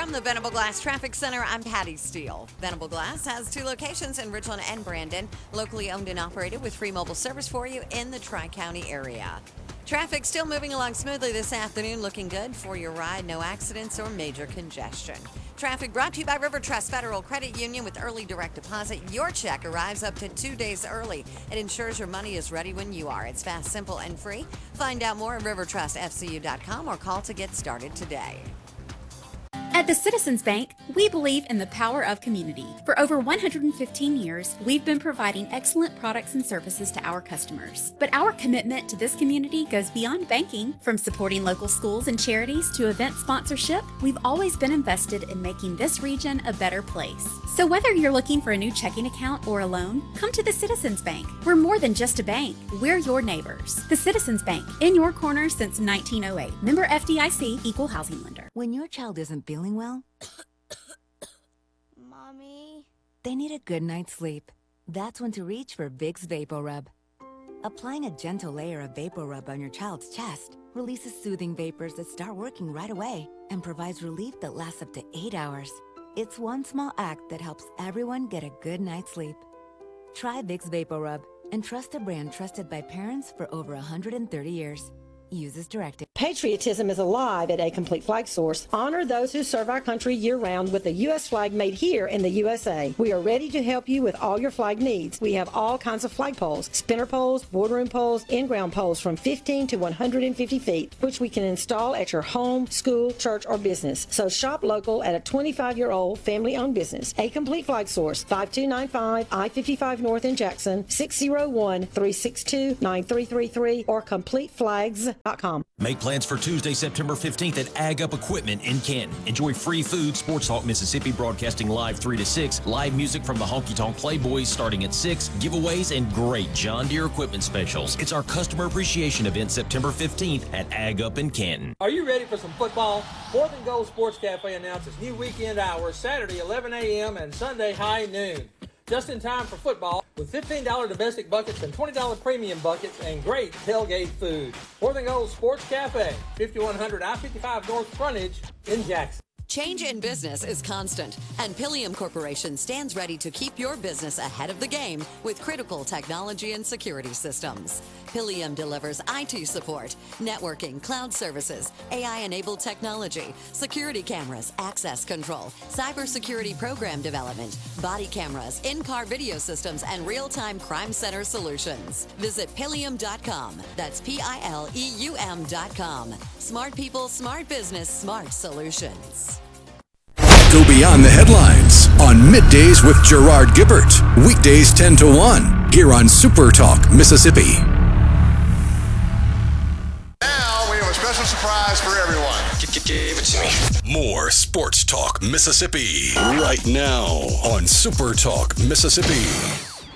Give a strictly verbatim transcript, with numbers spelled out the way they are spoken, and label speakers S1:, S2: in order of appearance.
S1: From the Venable Glass Traffic Center, I'm Patty Steele. Venable Glass has two locations in Richland and Brandon, locally owned and operated with free mobile service for you in the Tri-County area. Traffic still moving along smoothly this afternoon, looking good for your ride. No accidents or major congestion. Traffic brought to you by River Trust Federal Credit Union with early direct deposit. Your check arrives up to two days early. It ensures your money is ready when you are. It's fast, simple, and free. Find out more at river trust f c u dot com or call to get started today.
S2: At the Citizens Bank, we believe in the power of community. For over one hundred fifteen years, we've been providing excellent products and services to our customers. But our commitment to this community goes beyond banking. From supporting local schools and charities to event sponsorship, we've always been invested in making this region a better place. So whether you're looking for a new checking account or a loan, come to the Citizens Bank. We're more than just a bank. We're your neighbors. The Citizens Bank, in your corner since nineteen oh eight. Member F D I C, Equal Housing Lender.
S3: When your child isn't feeling well,
S4: Mommy?
S3: They need a good night's sleep. That's when to reach for Vicks VapoRub. Applying a gentle layer of VapoRub on your child's chest releases soothing vapors that start working right away and provides relief that lasts up to eight hours. It's one small act that helps everyone get a good night's sleep. Try Vicks VapoRub and trust a brand trusted by parents for over one hundred thirty years. Use as directed.
S5: Patriotism is alive at A Complete Flag Source. Honor those who serve our country year-round with the U S flag made here in the U S A. We are ready to help you with all your flag needs. We have all kinds of flag poles, spinner poles, boardroom poles, in-ground poles from fifteen to one hundred fifty feet, which we can install at your home, school, church, or business. So shop local at a twenty-five-year-old family-owned business. A Complete Flag Source, five two nine five I fifty-five North in Jackson, six oh one, three six two, nine three three three, or complete flags dot com.
S6: Make plans for Tuesday, September fifteenth at Ag Up Equipment in Canton. Enjoy free food, Sports Talk Mississippi broadcasting live three to six, live music from the Honky Tonk Playboys starting at six, giveaways, and great John Deere equipment specials. It's our customer appreciation event September fifteenth at Ag Up in Canton.
S7: Are you ready for some football? Fourth and Goal Sports Cafe announces new weekend hours, Saturday eleven a.m. and Sunday high noon. Just in time for football with fifteen dollars domestic buckets and twenty dollars premium buckets and great tailgate food. Fourth and Goal Sports Cafe, fifty-one hundred I fifty-five North Frontage in Jackson.
S1: Change in business is constant, and Pilium Corporation stands ready to keep your business ahead of the game with critical technology and security systems. Pilium delivers I T support, networking, cloud services, A I-enabled technology, security cameras, access control, cybersecurity program development, body cameras, in-car video systems, and real-time crime center solutions. Visit Pilium dot com. That's P I L E U M dot com. Smart people, smart business, smart solutions.
S8: Go beyond the headlines on Middays with Gerard Gibbert. Weekdays ten to one here on Super Talk Mississippi.
S9: Now we have a special surprise for everyone.
S8: Give it to me. More Sports Talk Mississippi right now on Super Talk Mississippi.